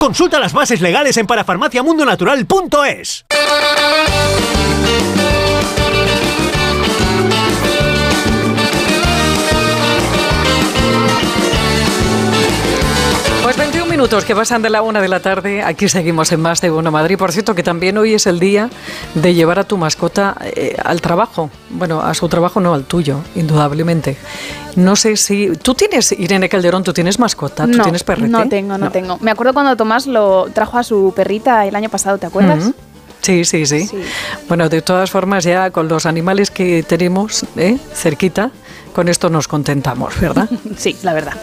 Consulta las bases legales en parafarmaciamundonatural.es. Pues 21 minutos que pasan de la 1 de la tarde, aquí seguimos en Más de Uno Madrid. Por cierto, que también hoy es el día de llevar a tu mascota al trabajo. Bueno, a su trabajo no, al tuyo, indudablemente. No sé si... ¿Tú tienes, Irene Calderón, tú tienes mascota? ¿Tú tienes perrete? No tengo. Me acuerdo cuando Tomás lo trajo a su perrita el año pasado, ¿te acuerdas? Uh-huh. Sí. Bueno, de todas formas, ya con los animales que tenemos cerquita, con esto nos contentamos, ¿verdad? Sí, la verdad.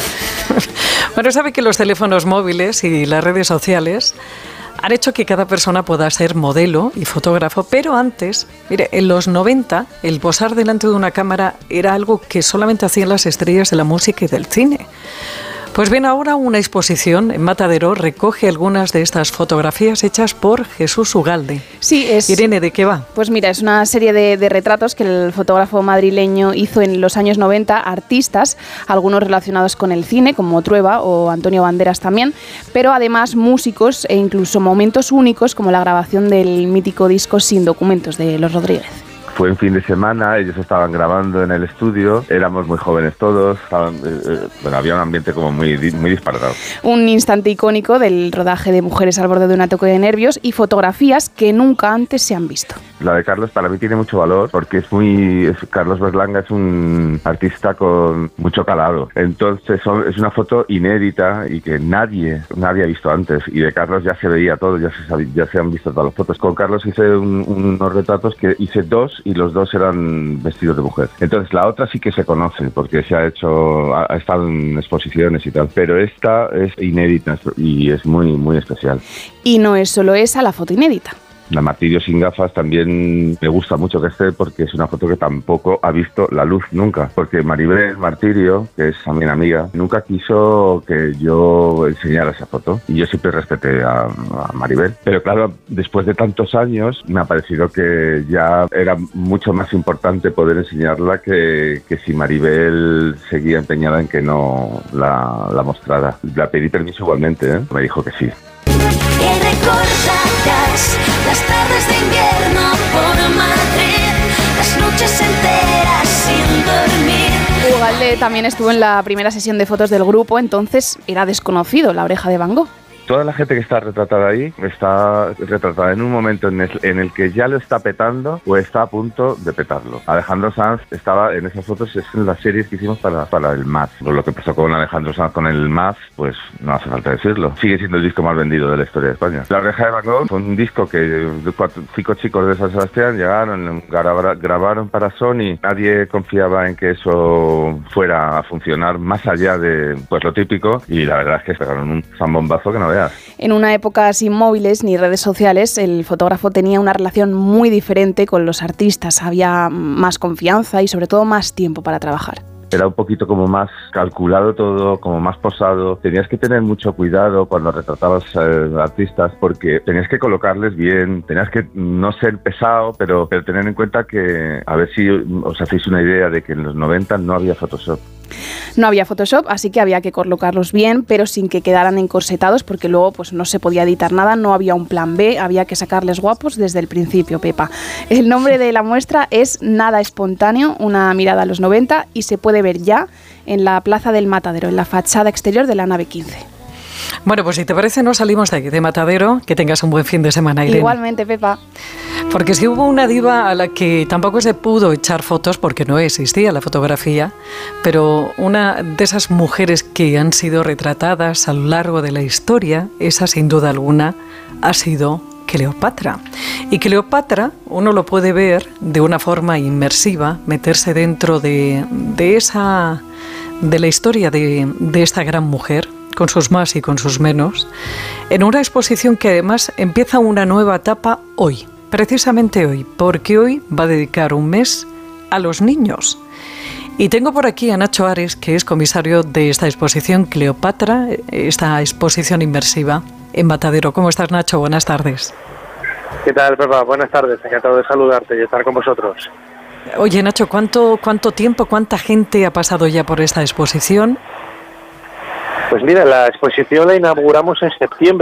Bueno, sabe que los teléfonos móviles y las redes sociales han hecho que cada persona pueda ser modelo y fotógrafo, pero antes, mire, en los 90, el posar delante de una cámara era algo que solamente hacían las estrellas de la música y del cine. Pues bien, ahora una exposición en Matadero recoge algunas de estas fotografías hechas por Jesús Ugalde. Sí, es... Irene, ¿de qué va? Pues mira, es una serie de retratos que el fotógrafo madrileño hizo en los años 90, artistas, algunos relacionados con el cine, como Trueba o Antonio Banderas también, pero además músicos e incluso momentos únicos, como la grabación del mítico disco Sin Documentos de Los Rodríguez. Fue un fin de semana, ellos estaban grabando en el estudio, éramos muy jóvenes todos, había un ambiente como muy disparatado. Un instante icónico del rodaje de Mujeres al borde de un ataque de nervios y fotografías que nunca antes se han visto. La de Carlos para mí tiene mucho valor porque Carlos Berlanga es un artista con mucho calado. Entonces es una foto inédita y que nadie ha visto antes. Y de Carlos ya se veía todo, ya se han visto todas las fotos. Con Carlos hice unos retratos que hice dos y los dos eran vestidos de mujer. Entonces la otra sí que se conoce porque ha estado en exposiciones y tal. Pero esta es inédita y es muy especial. Y no es solo esa la foto inédita. La Martirio sin gafas también me gusta mucho que esté porque es una foto que tampoco ha visto la luz nunca. Porque Maribel Martirio, que es también amiga, nunca quiso que yo enseñara esa foto. Y yo siempre respeté a Maribel. Pero claro, después de tantos años me ha parecido que ya era mucho más importante poder enseñarla que si Maribel seguía empeñada en que no la mostrara. La pedí permiso igualmente, me dijo que sí. Que recordarás las tardes de invierno por Madrid, las noches enteras sin dormir. Ugalde también estuvo en la primera sesión de fotos del grupo, entonces era desconocido La Oreja de Van Gogh. Toda la gente que está retratada ahí está retratada en un momento en el que ya lo está petando o está a punto de petarlo. Alejandro Sanz estaba en esas fotos, es en las series que hicimos para el MAZ. Lo que pasó con Alejandro Sanz con el MAZ, pues no hace falta decirlo. Sigue siendo el disco más vendido de la historia de España. La Oreja de Van Gogh fue un disco que 5 chicos de San Sebastián llegaron, grabaron para Sony. Nadie confiaba en que eso fuera a funcionar más allá de lo típico y la verdad es que pegaron un zambombazo que no veas. En una época sin móviles ni redes sociales, el fotógrafo tenía una relación muy diferente con los artistas. Había más confianza y sobre todo más tiempo para trabajar. Era un poquito como más calculado todo, como más posado. Tenías que tener mucho cuidado cuando retratabas artistas porque tenías que colocarles bien, tenías que no ser pesado, pero tener en cuenta que, a ver si os hacéis una idea de que en los 90 no había Photoshop. No había Photoshop, así que había que colocarlos bien, pero sin que quedaran encorsetados, porque luego pues no se podía editar nada, no había un plan B, había que sacarles guapos desde el principio, Pepa. El nombre de la muestra es Nada espontáneo, una mirada a los 90, y se puede ver ya en la Plaza del Matadero, en la fachada exterior de la nave 15. Bueno, pues si te parece, no salimos de aquí, de Matadero. Que tengas un buen fin de semana, Irene. Igualmente, Pepa. Porque si hubo una diva a la que tampoco se pudo echar fotos porque no existía la fotografía, pero una de esas mujeres que han sido retratadas a lo largo de la historia, esa sin duda alguna, ha sido Cleopatra. Y Cleopatra uno lo puede ver de una forma inmersiva, meterse dentro de la historia de esta gran mujer, con sus más y con sus menos, en una exposición que además empieza una nueva etapa hoy, precisamente hoy, porque hoy va a dedicar un mes a los niños. Y tengo por aquí a Nacho Ares, que es comisario de esta exposición Cleopatra, esta exposición inmersiva en Matadero. ¿Cómo estás, Nacho? Buenas tardes. ¿Qué tal, Pepa? Buenas tardes, encantado de saludarte y estar con vosotros. Oye, Nacho, ¿cuánto tiempo, cuánta gente ha pasado ya por esta exposición? Pues mira, la exposición la inauguramos en septiembre